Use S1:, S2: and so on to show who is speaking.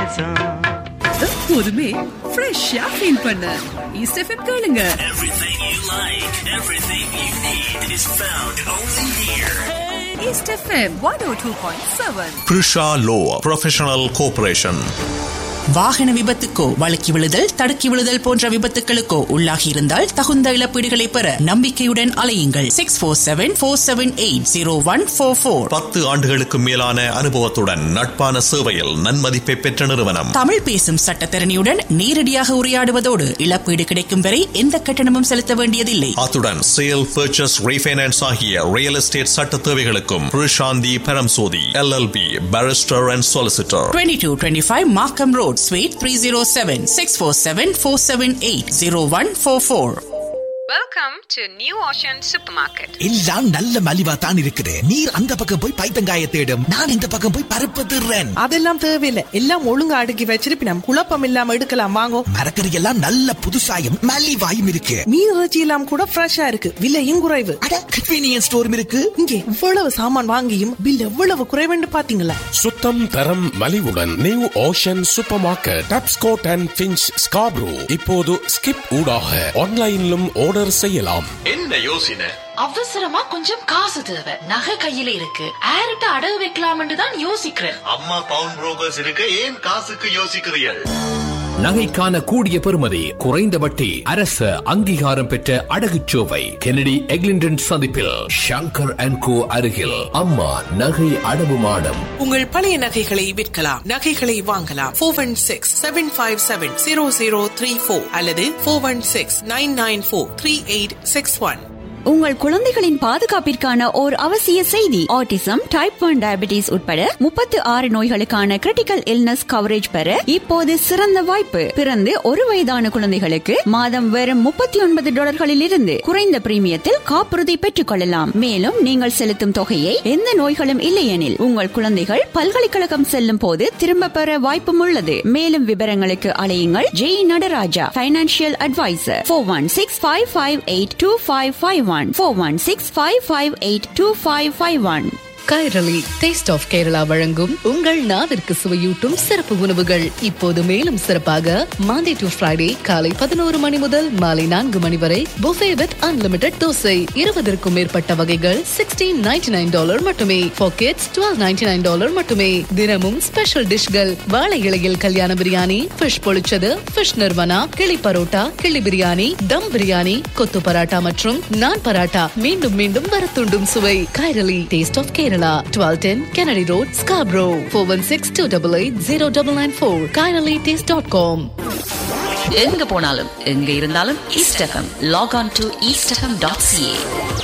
S1: நேசம்.
S2: எப்போதுமே ஃப்ரெஷ்ஷா ஃபீல் பண்ண ஈஸ்ட் எஃப்எம் கேளுங்க.
S3: Everything you like, everything you need is found only here.
S2: East FM 102.7.
S4: Prisha Law Professional Corporation.
S5: வாகன விபத்துக்கோ வழுக்கி விழுதல் தடுக்கி விழுதல் போன்ற விபத்துகளுக்கோ உள்ளாகி இருந்தால் தகுந்த இழப்பீடுகளை பெற நம்பிக்கையுடன் அலையுங்கள். 647-478-0144.
S4: 10 ஆண்டுகளுக்கு மேலான அனுபவத்துடன் நட்பான சேவையில் நன்மதிப்பை பெற்ற நிறுவனம்.
S5: தமிழ் பேசும் சட்டத்தரணியுடன் நேரடியாக உரையாடுவதோடு இழப்பீடு கிடைக்கும் வரை எந்த கட்டணமும் செலுத்த வேண்டியதில்லை.
S4: அத்துடன் சேல், பர்ச்சேஸ், ரீஃபைனான்ஸ் ஆகிய ரியல் எஸ்டேட் சட்ட தேவைகளுக்கும் Prishanthi Paramsothy LLB barrister and solicitor.
S5: 2225 மார்க்கம் road, Suite 307, 647-478-0144.
S6: Welcome to New Ocean Supermarket.
S7: எல்லாம் நல்ல மலிவா தான் இருக்குது. நீர் அந்த பக்கம் போய் பைத்தங்காய தேடும், நான் இந்த பக்கம் போய் பருப்பு திருறேன்.
S8: அதெல்லாம் தேவையில்லை, எல்லாம் ஒழுங்கா அடுக்கி வச்சிருப்பினம். குழப்பம் இல்லாம எடுக்கலாம் வாங்கோ.
S7: மரக்கறி எல்லாம் நல்ல புதுசாயும் மலிவாயும் இருக்கு.
S8: மீன் இறைச்சி எல்லாம் கூட ஃப்ரெஷ்ஷா இருக்கு, விலையும் குறைவு.
S7: அட கன்வீனியன்ஸ் ஸ்டோரும் இருக்கு.
S8: இங்கே இவ்வளவு சாமான் வாங்கியும் பில் எவ்வளவு குறைவுன்னு பாத்தீங்களா?
S9: சுத்தம், தரம், மலிவுடன் new ocean super market, Tapscott and pinch, Scarborough. இப்போது ஸ்கிப் ஊடாக ஆன்லைனிலும் ஆர்டர் செய்யலாம்.
S4: என்ன யோசனை?
S10: அவசரமா கொஞ்சம் காசு தேவை, நகை கையில இருக்கு, ஏறிட்ட அடகு வைக்கலாம்னு தான் யோசிக்கிறேன்.
S4: அம்மா பவுன் புரோக்கர்ஸ் இருக்கு, ஏன் காசுக்கு யோசிக்கிறீர்கள்?
S11: நகைக்கான கூடிய பெறுமதி, குறைந்த வட்டி, அரசு அங்கீகாரம் பெற்ற அடகுச்சோவை கெனடி எக்லிண்டன் சந்திப்பில் ஷங்கர் அண்ட் கோ அருகில் அம்மா நகை அடவு மாடம்.
S8: உங்கள் பழைய நகைகளை விற்கலாம், நகைகளை வாங்கலாம். 416-757-0034 அல்லது 416-994-3861.
S12: உங்கள் குழந்தைகளின் பாதுகாப்பிற்கான ஓர் அவசிய செய்தி. ஆட்டிசம், டைப் 1 டயபிட்டிஸ் உட்பட 36 நோய்களுக்கான கிரிட்டிக்கல் இல்னஸ் கவரேஜ் பெற இப்போது சிறந்த வாய்ப்பு. பிறந்து 1 வயதான குழந்தைகளுக்கு மாதம் வெறும் $39 இருந்து குறைந்த பிரீமியத்தில் காப்புறுதி பெற்றுக் கொள்ளலாம். மேலும் நீங்கள் செலுத்தும் தொகையை எந்த நோய்களும் இல்லையெனில் உங்கள் குழந்தைகள் பல்கலைக்கழகம் செல்லும் போது திரும்ப பெற வாய்ப்பும் உள்ளது. மேலும் விவரங்களுக்கு அலையுங்கள். Jai Nataraja, financial advisor. 416-558-2551. 416-558-2551.
S13: Kairali taste of Kerala வழங்கும் உங்கள் நாவிற்கு சுவையூட்டும் சிறப்பு உணவுகள் இப்போது மேலும் சிறப்பாக மாண்டே டு ஃப்ரைடே காலை 11 மணி முதல் மாலை 4 மணி வரை புஃபே வித் அன்லிமிடெட் தோசை. 20க்கும் மேற்பட்ட வகைகள் $16.99 மட்டுமே. ஃபார் கிட்ஸ் $12.99 மட்டுமே. தினமும் ஸ்பெஷல் டிஷ்கள், வாழை இலையில் கல்யாண பிரியாணி, ஃபிஷ் பொழிச்சது, ஃபிஷ் நிர்வனா, கிளி பரோட்டா, கிளி பிரியாணி, தம் பிரியாணி, கொத்து பராட்டா மற்றும் நான் பராட்டா. மீண்டும் மீண்டும் வரத்துண்டும் சுவை. Kairali taste of Kerala, 1210 Kennedy Road, Scarborough. 416-288-0994. KairaliTaste.com.
S5: எங்க போனாலும் எங்க இருந்தாலும் east FM. Lock on to eastfm.ca.